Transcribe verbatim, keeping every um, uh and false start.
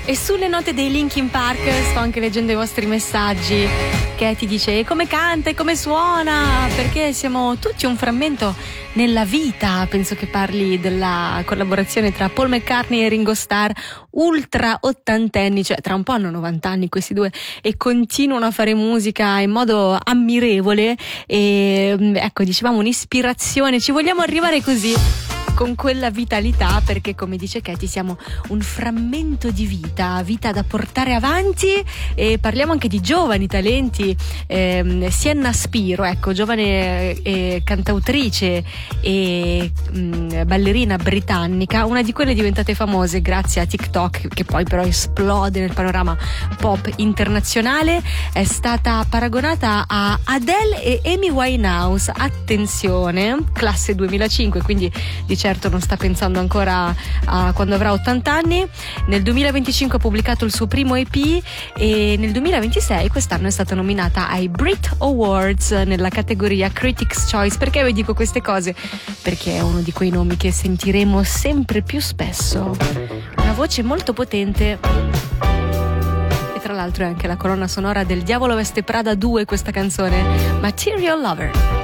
E sulle note dei Linkin Park sto anche leggendo i vostri messaggi. Katy dice: e come canta e come suona, perché siamo tutti un frammento nella vita. Penso che parli della collaborazione tra Paul McCartney e Ringo Starr, ultra ottantenni, cioè tra un po' hanno novanta anni questi due e continuano a fare musica in modo ammirevole. E ecco, dicevamo un'ispirazione, ci vogliamo arrivare così, con quella vitalità, perché come dice Katy siamo un frammento di vita, vita da portare avanti. E parliamo anche di giovani talenti. eh, Sienna Spiro, ecco, giovane eh, cantautrice e mh, ballerina britannica, una di quelle diventate famose grazie a TikTok, che poi però esplode nel panorama pop internazionale. È stata paragonata a Adele e Amy Winehouse. Attenzione, classe duemilacinque, quindi di certo non sta pensando ancora a quando avrà ottanta anni. Nel duemilaventicinque ha pubblicato il suo primo E P e nel duemilaventisei, quest'anno, è stata nominata ai Brit Awards nella categoria Critics' Choice. Perché vi dico queste cose? Perché è uno di quei nomi che sentiremo sempre più spesso. Una voce molto potente. E tra l'altro è anche la colonna sonora del Diavolo Veste Prada due, questa canzone, Material Lover.